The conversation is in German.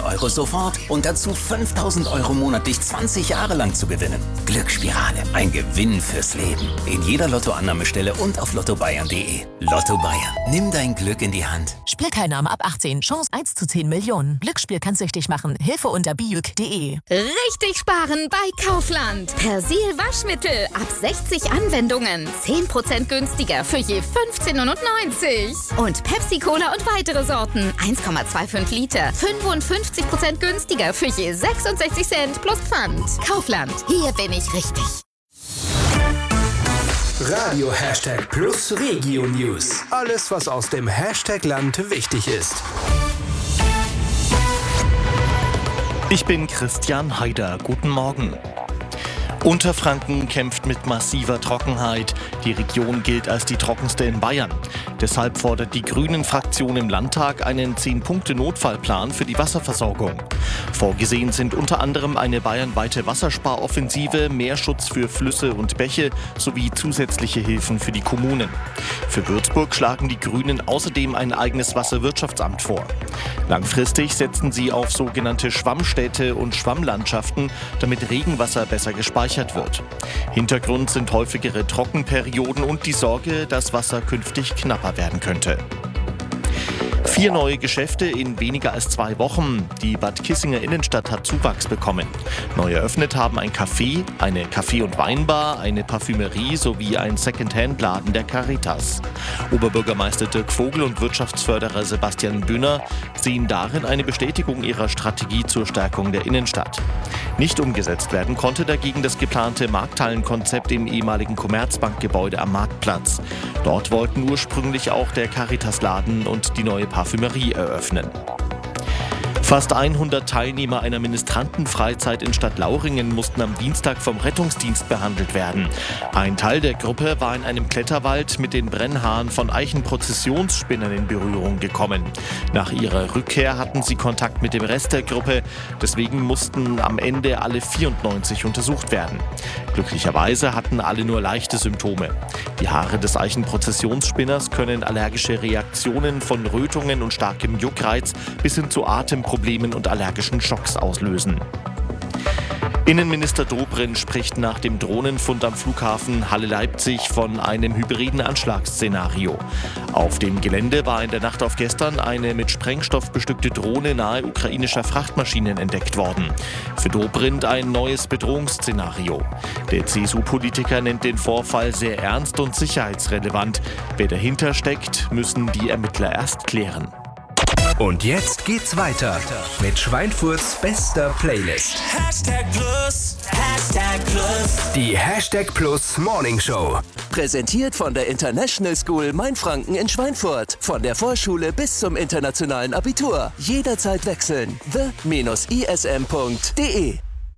€ sofort und dazu 5.000 € monatlich 20 Jahre lang zu gewinnen. Glücksspirale, ein Gewinn fürs Leben. In jeder Lottoannahmestelle und auf lottobayern.de. Lotto Bayern, nimm dein Glück in die Hand. Spielteilnahme ab 18, Chance 1 zu 10 Millionen. Glücksspiel kann süchtig machen. Hilfe unter bijuk.de. Richtig sparen bei Kaufland. Persil Waschmittel ab 60 Anwendungen. 10% günstiger für je 15,99 €. Und Pepsi Cola und weitere Sorten. 1,25 Liter. 55% günstiger für je 66 Cent plus Pfand. Kaufland. Hier bin ich richtig. Radio #Plus Regio News. Alles, was aus dem Hashtag-Land wichtig ist. Ich bin Christian Haider. Guten Morgen. Unterfranken kämpft mit massiver Trockenheit. Die Region gilt als die trockenste in Bayern. Deshalb fordert die Grünen-Fraktion im Landtag einen 10-Punkte-Notfallplan für die Wasserversorgung. Vorgesehen sind unter anderem eine bayernweite Wassersparoffensive, mehr Schutz für Flüsse und Bäche sowie zusätzliche Hilfen für die Kommunen. Für Würzburg schlagen die Grünen außerdem ein eigenes Wasserwirtschaftsamt vor. Langfristig setzen sie auf sogenannte Schwammstädte und Schwammlandschaften, damit Regenwasser besser gespeichert wird. Hintergrund sind häufigere Trockenperioden und die Sorge, dass Wasser künftig knapper werden könnte. 4 neue Geschäfte in weniger als 2 Wochen. Die Bad Kissinger Innenstadt hat Zuwachs bekommen. Neu eröffnet haben ein Café, eine Kaffee- und Weinbar, eine Parfümerie sowie ein Second-Hand-Laden der Caritas. Oberbürgermeister Dirk Vogel und Wirtschaftsförderer Sebastian Bünner sehen darin eine Bestätigung ihrer Strategie zur Stärkung der Innenstadt. Nicht umgesetzt werden konnte dagegen das geplante Markthallenkonzept im ehemaligen Commerzbankgebäude am Marktplatz. Dort wollten ursprünglich auch der Caritas-Laden und die neue Parfümerie eröffnen. Fast 100 Teilnehmer einer Ministrantenfreizeit in Stadtlauringen mussten am Dienstag vom Rettungsdienst behandelt werden. Ein Teil der Gruppe war in einem Kletterwald mit den Brennhaaren von Eichenprozessionsspinnern in Berührung gekommen. Nach ihrer Rückkehr hatten sie Kontakt mit dem Rest der Gruppe, deswegen mussten am Ende alle 94 untersucht werden. Glücklicherweise hatten alle nur leichte Symptome. Die Haare des Eichenprozessionsspinners können allergische Reaktionen von Rötungen und starkem Juckreiz bis hin zu Atemproblemen und allergischen Schocks auslösen. Innenminister Dobrindt spricht nach dem Drohnenfund am Flughafen Halle-Leipzig von einem hybriden Anschlagsszenario. Auf dem Gelände war in der Nacht auf gestern eine mit Sprengstoff bestückte Drohne nahe ukrainischer Frachtmaschinen entdeckt worden. Für Dobrindt ein neues Bedrohungsszenario. Der CSU-Politiker nennt den Vorfall sehr ernst und sicherheitsrelevant. Wer dahinter steckt, müssen die Ermittler erst klären. Und jetzt geht's weiter mit Schweinfurts bester Playlist. #Plus, Die #Plus Morning Show. präsentiert von der International School Mainfranken in Schweinfurt. Von der Vorschule bis zum internationalen Abitur. Jederzeit wechseln. the-ism.de